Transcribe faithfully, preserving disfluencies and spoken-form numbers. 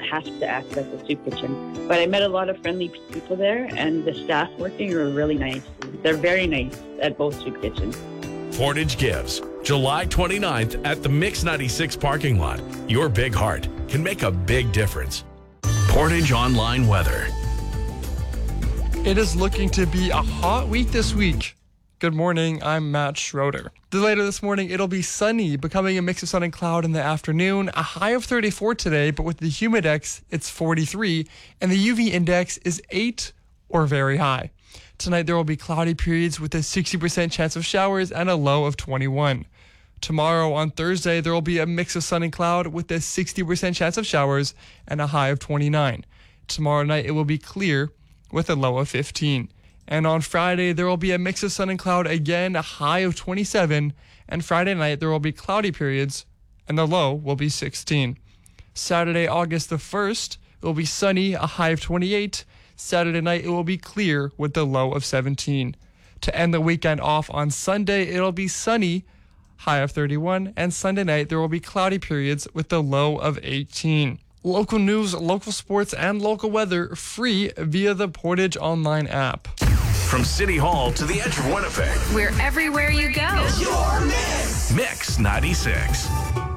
have to access a soup kitchen. But I met a lot of friendly people there, and the staff working are really nice. They're very nice at both soup kitchens. Portage Gives, July twenty-ninth at the Mix ninety-six parking lot. Your big heart can make a big difference. Portage Online Weather. It is looking to be a hot week this week. Good morning, I'm Matt Schroeder. Later this morning, it'll be sunny, becoming a mix of sun and cloud in the afternoon. A high of thirty-four today, but with the humidex, it's forty-three, and the U V index is eight or very high. Tonight, there will be cloudy periods with a sixty percent chance of showers and a low of twenty-one. Tomorrow, on Thursday, there will be a mix of sun and cloud with a sixty percent chance of showers and a high of twenty-nine. Tomorrow night, it will be clear with a low of fifteen. And on Friday, there will be a mix of sun and cloud again, a high of twenty-seven. And Friday night, there will be cloudy periods, and the low will be sixteen. Saturday, August the first, it will be sunny, a high of twenty-eight. Saturday night, it will be clear with the low of seventeen. To end the weekend off on Sunday, it'll be sunny, high of thirty-one. And Sunday night, there will be cloudy periods with the low of eighteen. Local news, local sports, and local weather free via the Portage Online app. From City Hall to the edge of Winnipeg. We're everywhere you go. It's your Mix. Mix ninety-six.